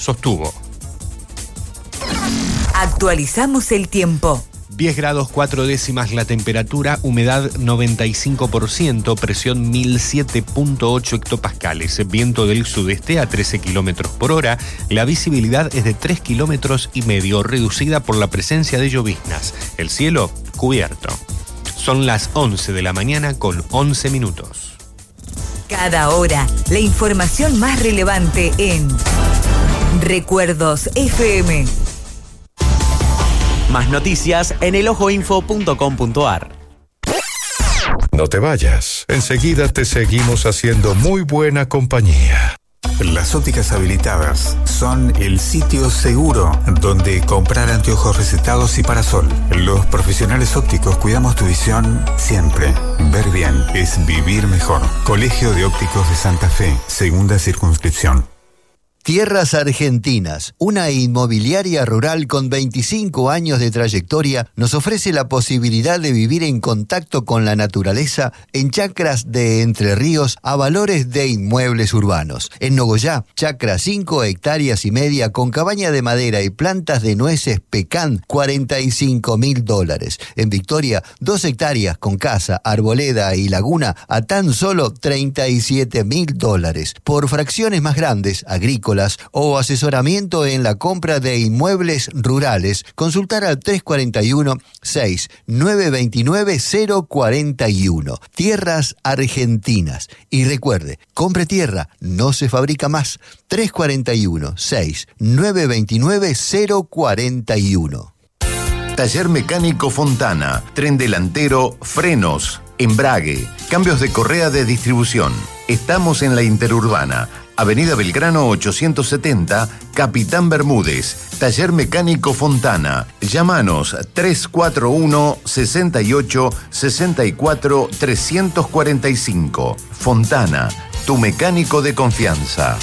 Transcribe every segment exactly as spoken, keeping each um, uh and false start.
sostuvo. Actualizamos el tiempo. diez grados cuatro décimas la temperatura, humedad noventa y cinco por ciento, presión mil siete punto ocho hectopascales, viento del sudeste a trece kilómetros por hora, la visibilidad es de tres kilómetros y medio, reducida por la presencia de lloviznas. El cielo cubierto. Son las once de la mañana con once minutos. Cada hora, la información más relevante en Recuerdos F M. Más noticias en el ojo info punto com punto a r. No te vayas. Enseguida te seguimos haciendo muy buena compañía. Las ópticas habilitadas son el sitio seguro donde comprar anteojos recetados y para sol. Los profesionales ópticos cuidamos tu visión siempre. Ver bien es vivir mejor. Colegio de Ópticos de Santa Fe, segunda circunscripción. Tierras Argentinas, una inmobiliaria rural con veinticinco años de trayectoria, nos ofrece la posibilidad de vivir en contacto con la naturaleza en chacras de Entre Ríos a valores de inmuebles urbanos. En Nogoyá, chacra cinco hectáreas y media con cabaña de madera y plantas de nueces pecan, cuarenta y cinco mil dólares. En Victoria, dos hectáreas con casa, arboleda y laguna a tan solo treinta y siete mil dólares. Por fracciones más grandes, agrícolas, o asesoramiento en la compra de inmuebles rurales, consultar al tres cuatro uno, seis nueve dos nueve, cero cuatro uno. Tierras Argentinas. Y recuerde, compre tierra, no se fabrica más. tres cuatro uno, seis nueve dos nueve, cero cuatro uno. Taller Mecánico Fontana, tren delantero, frenos, embrague, cambios de correa de distribución. Estamos en la Interurbana, Avenida Belgrano ochocientos setenta, Capitán Bermúdez. Taller Mecánico Fontana. Llámanos tres cuatro uno, seis ocho, seis cuatro, tres cuatro cinco. Fontana, tu mecánico de confianza.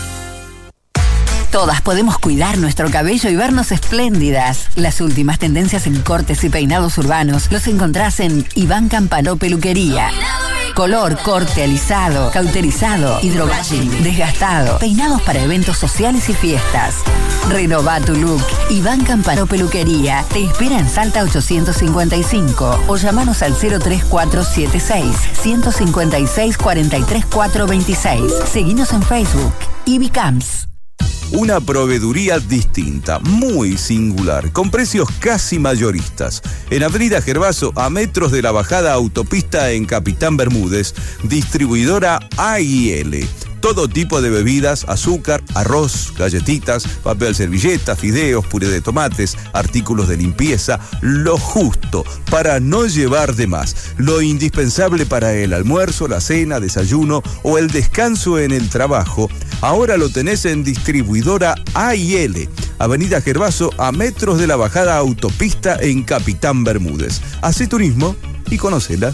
Todas podemos cuidar nuestro cabello y vernos espléndidas. Las últimas tendencias en cortes y peinados urbanos los encontrás en Iván Campanó Peluquería. Color, corte, alisado, cauterizado, hidrobashing, desgastado, peinados para eventos sociales y fiestas. Renová tu look. Iván Campanó Peluquería te espera en Salta ochocientos cincuenta y cinco o llamanos al cero tres cuatro siete seis, uno cinco seis, cuatro tres cuatro dos seis. Seguinos en Facebook. Ibicams. Una proveeduría distinta, muy singular, con precios casi mayoristas. En Avenida Gervaso, a metros de la bajada autopista en Capitán Bermúdez, distribuidora A y L. Todo tipo de bebidas, azúcar, arroz, galletitas, papel servilleta, fideos, puré de tomates, artículos de limpieza, lo justo para no llevar de más. Lo indispensable para el almuerzo, la cena, desayuno o el descanso en el trabajo. Ahora lo tenés en distribuidora A y L. Avenida Gervaso, a metros de la bajada autopista en Capitán Bermúdez. Hacé turismo y conócela.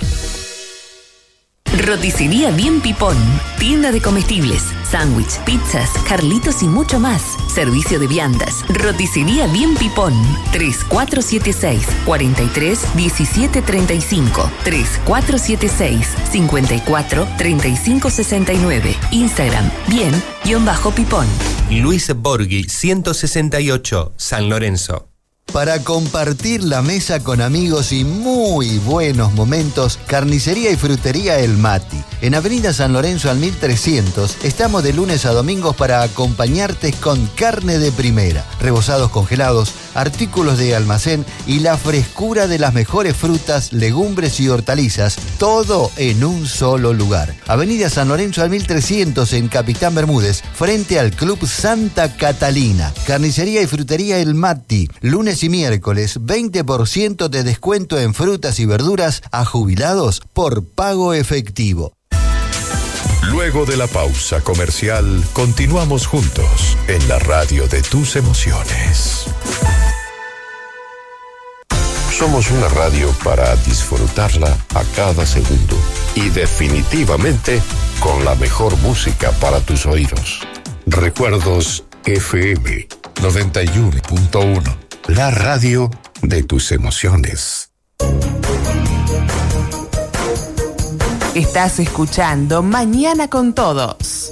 Roticería Bien Pipón, tienda de comestibles, sándwich, pizzas, Carlitos y mucho más. Servicio de viandas. Roticería Bien Pipón, tres cuatro siete seis, cuatro tres, uno siete tres cinco, tres cuatro siete seis, cinco cuatro, tres cinco seis nueve. Instagram, bien-pipón. Luis Borghi, ciento sesenta y ocho, San Lorenzo. Para compartir la mesa con amigos y muy buenos momentos, Carnicería y Frutería El Mati. En Avenida San Lorenzo al mil trescientos, estamos de lunes a domingos para acompañarte con carne de primera, rebozados congelados, artículos de almacén y la frescura de las mejores frutas, legumbres y hortalizas, todo en un solo lugar. Avenida San Lorenzo al mil trescientos en Capitán Bermúdez, frente al Club Santa Catalina. Carnicería y Frutería El Mati, lunes y miércoles, veinte por ciento de descuento en frutas y verduras a jubilados por pago efectivo. Luego de la pausa comercial, continuamos juntos en la radio de tus emociones. Somos una radio para disfrutarla a cada segundo y definitivamente con la mejor música para tus oídos. Recuerdos F M noventa y uno punto uno, la radio de tus emociones. Estás escuchando Mañana con Todos.